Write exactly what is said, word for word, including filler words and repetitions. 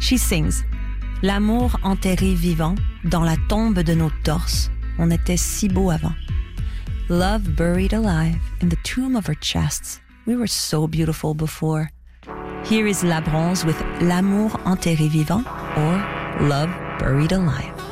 She sings, l'amour enterré vivant dans la tombe de nos torses, on était si beau avant. Love buried alive in the tomb of our chests, we were so beautiful before. Here is La Bronze with L'amour enterré vivant or Love buried alive.